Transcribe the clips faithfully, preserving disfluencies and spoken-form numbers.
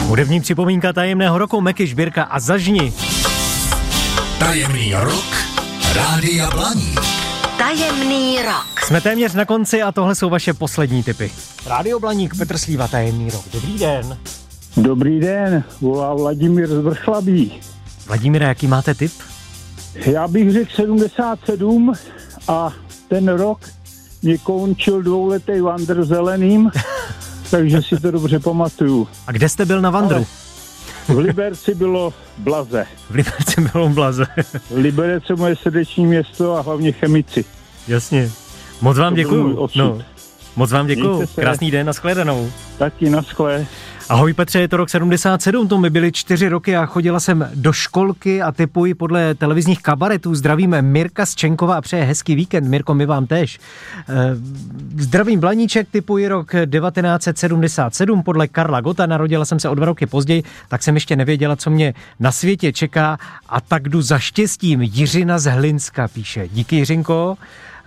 Hudební připomínka tajemného roku, Meky, Žbírka a Zažni. Tajemný rok Rádia Blaník. Tajemný rok. Jsme téměř na konci a tohle jsou vaše poslední tipy. Rádio Blaník, Petr Slíva, Tajemný rok. Dobrý den. Dobrý den, volá Vladimír z Vrchlabí. Vladimíre, jaký máte tip? Já bych řekl sedmdesát sedm a ten rok mě končil dvouletý vandr zeleným, takže si to dobře pamatuju. A kde jste byl na vandru? Ale v Liberci bylo blaze. V Liberci bylo blaze. Liberec je moje srdeční město a hlavně chemici. Jasně. Moc vám To byl můj děkuju. osud. No. Moc vám děkuju. Mějte se. Krásný den, nashledanou. Taky na skle. Ahoj Petře, je to rok sedmdesát sedm, to mi byly čtyři roky a chodila jsem do školky a tipuji podle televizních kabaretů. Zdravím Mirka z Čenkova a přeje hezký víkend. Mirko, my vám též. Zdravím Blaníček, tipuji rok devatenáct set sedmdesát sedm podle Karla Gotta. Narodila jsem se o dva roky později, tak jsem ještě nevěděla, co mě na světě čeká a tak jdu za štěstím. Jiřina z Hlinska píše. Díky, Jiřinko.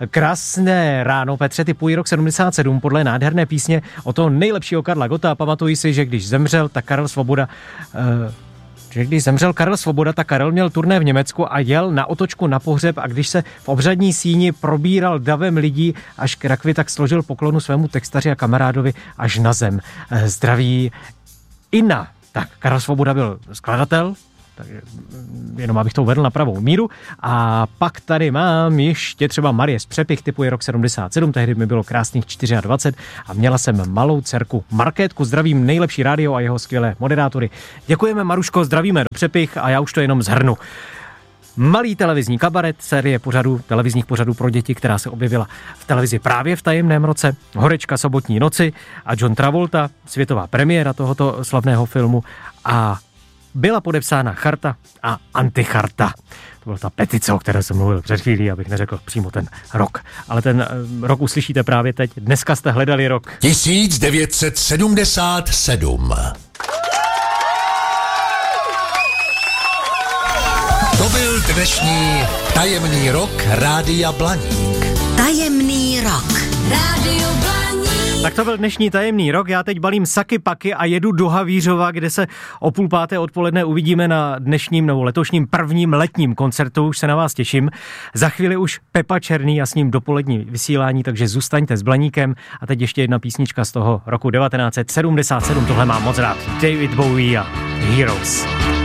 Krásné ráno, Petře, tipuji rok sedmdesát sedm podle nádherné písně o toho nejlepšího Karla Gotta. Pamatuji si, že když zemřel, tak Karel Svoboda... Uh, že když zemřel Karel Svoboda, tak Karel měl turné v Německu a jel na otočku na pohřeb a když se v obřadní síni probíral davem lidí až k rakvi, tak složil poklonu svému textaři a kamarádovi až na zem. Uh, zdraví Ina. Tak, Karel Svoboda byl skladatel, takže jenom abych to uvedl na pravou míru. A pak tady mám ještě třeba Marie z Přepich, typu rok sedmdesát sedm, tehdy mi bylo krásných dvacet čtyři a měla jsem malou dcerku Markétku. Zdravím nejlepší rádio a jeho skvělé moderátory. Děkujeme, Maruško, zdravíme do Přepich a já už to jenom zhrnu. Malý televizní kabaret, série pořadů, televizních pořadů pro děti, která se objevila v televizi právě v tajemném roce, Horečka sobotní noci a John Travolta, světová premiéra tohoto slavného filmu a byla podepsána charta a anticharta. To byla ta petice, o které jsem mluvil před chvílí, abych neřekl přímo ten rok. Ale ten rok uslyšíte právě teď. Dneska jste hledali rok tisíc devět set sedmdesát sedm. To byl dnešní tajemný rok Rádia Blaník. Tajemný rok. Rádio Blaník. Tak to byl dnešní tajemný rok. Já teď balím saky paky a jedu do Havířova, kde se o půl páté odpoledne uvidíme na dnešním nebo letošním prvním letním koncertu. Už se na vás těším. Za chvíli už Pepa Černý a s ním dopolední vysílání, takže zůstaňte s Blaníkem. A teď ještě jedna písnička z toho roku devatenáct set sedmdesát sedm. Tohle mám moc rád. David Bowie a Heroes.